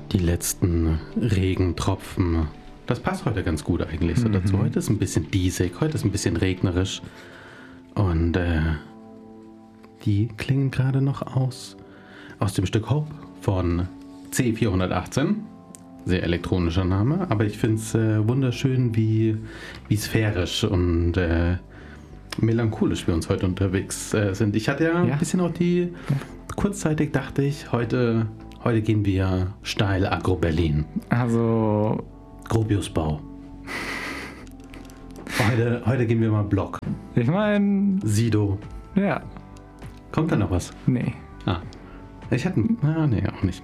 Die letzten Regentropfen. Das passt heute ganz gut eigentlich so dazu. Heute ist ein bisschen diesig, heute ist ein bisschen regnerisch. Und die klingen gerade noch aus dem Stück Hope von C418. Sehr elektronischer Name, aber ich finde es wunderschön, wie sphärisch und melancholisch wir uns heute unterwegs sind. Ich hatte ja ein bisschen auch kurzzeitig dachte ich, heute gehen wir steil Agro-Berlin. Also Gropiusbau. Heute gehen wir mal Block. Ich meine... Sido. Ja. Kommt da noch was? Nee. Ich hatte... nee, auch nicht.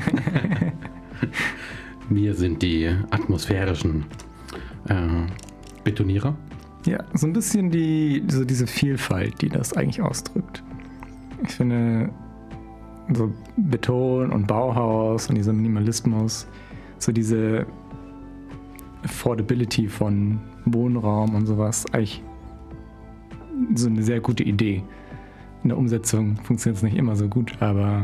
Wir sind die atmosphärischen Betonierer. Ja, so ein bisschen diese Vielfalt, die das eigentlich ausdrückt. Ich finde, so Beton und Bauhaus und dieser Minimalismus, so diese Affordability von Wohnraum und sowas, eigentlich so eine sehr gute Idee. In der Umsetzung funktioniert es nicht immer so gut, aber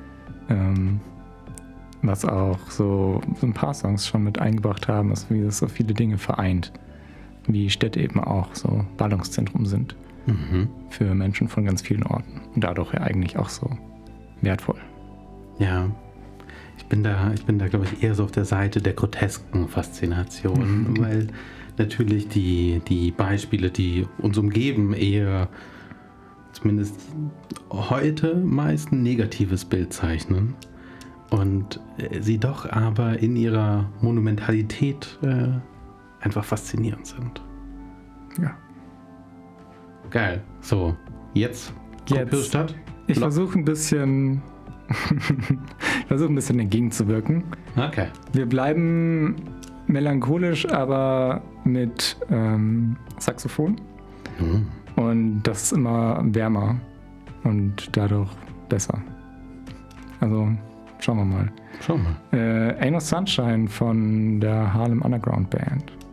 was auch so ein paar Songs schon mit eingebracht haben, ist, wie das so viele Dinge vereint. Wie Städte eben auch so Ballungszentrum sind für Menschen von ganz vielen Orten. Und dadurch ja eigentlich auch so wertvoll. Ja, ich bin da glaube ich, eher so auf der Seite der grotesken Faszination, weil natürlich die Beispiele, die uns umgeben, eher zumindest heute meist ein negatives Bild zeichnen. Und sie doch aber in ihrer Monumentalität einfach faszinierend sind. Ja. Geil. So, jetzt. Ich versuche ein bisschen dagegen zu wirken. Okay. Wir bleiben melancholisch, aber mit Saxophon. Und das ist immer wärmer und dadurch besser. Also schauen wir mal. Ain't No Sunshine von der Harlem Underground Band.